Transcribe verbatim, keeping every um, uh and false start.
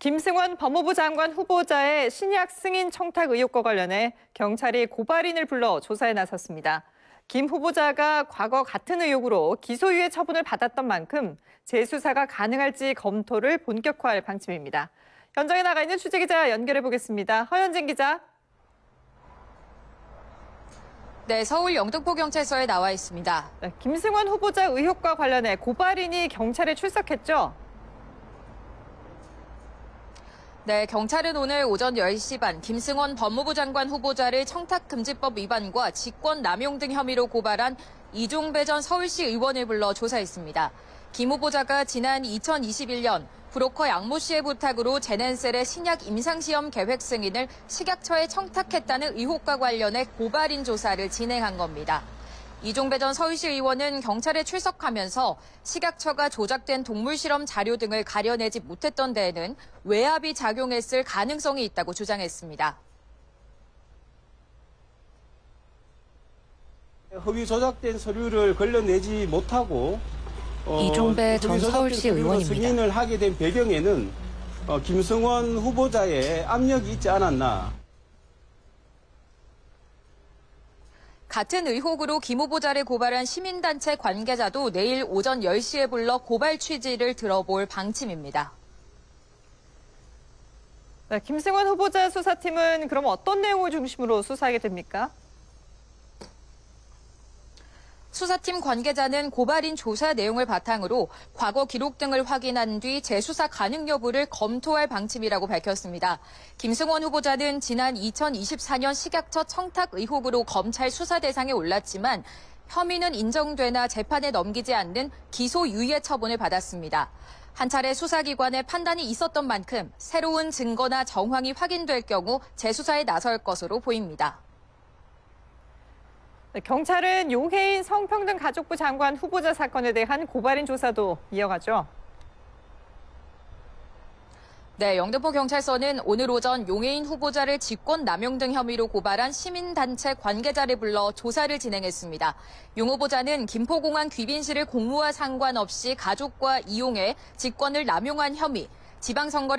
김승원 법무부 장관 후보자의 신약 승인 청탁 의혹과 관련해 경찰이 고발인을 불러 조사에 나섰습니다. 김 후보자가 과거 같은 의혹으로 기소유예 처분을 받았던 만큼 재수사가 가능할지 검토를 본격화할 방침입니다. 현장에 나가 있는 취재기자 연결해 보겠습니다. 허연진 기자. 네, 서울 영등포경찰서에 나와 있습니다. 네, 김승원 후보자 의혹과 관련해 고발인이 경찰에 출석했죠? 네, 경찰은 오늘 오전 열 시 반 김승원 법무부 장관 후보자를 청탁금지법 위반과 직권남용 등 혐의로 고발한 이종배 전 서울시 의원을 불러 조사했습니다. 김 후보자가 지난 이천이십일 년 브로커 양모 씨의 부탁으로 제넨셀의 신약 임상시험 계획 승인을 식약처에 청탁했다는 의혹과 관련해 고발인 조사를 진행한 겁니다. 이종배 전 서울시 의원은 경찰에 출석하면서 식약처가 조작된 동물실험 자료 등을 가려내지 못했던 데에는 외압이 작용했을 가능성이 있다고 주장했습니다. 허위 조작된 서류를 걸러내지 못하고 어, 이종배 전 서울시 의원입니다. 승인을 하게 된 배경에는 어, 김승원 후보자의 압력이 있지 않았나. 같은 의혹으로 김 후보자를 고발한 시민단체 관계자도 내일 오전 열 시에 불러 고발 취지를 들어볼 방침입니다. 네, 김승원 후보자 수사팀은 그럼 어떤 내용을 중심으로 수사하게 됩니까? 수사팀 관계자는 고발인 조사 내용을 바탕으로 과거 기록 등을 확인한 뒤 재수사 가능 여부를 검토할 방침이라고 밝혔습니다. 김승원 후보자는 지난 이천이십사 년 식약처 청탁 의혹으로 검찰 수사 대상에 올랐지만 혐의는 인정되나 재판에 넘기지 않는 기소유예 처분을 받았습니다. 한 차례 수사기관의 판단이 있었던 만큼 새로운 증거나 정황이 확인될 경우 재수사에 나설 것으로 보입니다. 경찰은 용해인 성평등가족부 장관 후보자 사건에 대한 고발인 조사도 이어가죠. 네, 영등포경찰서는 오늘 오전 용해인 후보자를 직권남용 등 혐의로 고발한 시민단체 관계자를 불러 조사를 진행했습니다. 용 후보자는 김포공항 귀빈실을 공무와 상관없이 가족과 이용해 직권을 남용한 혐의, 지방선거를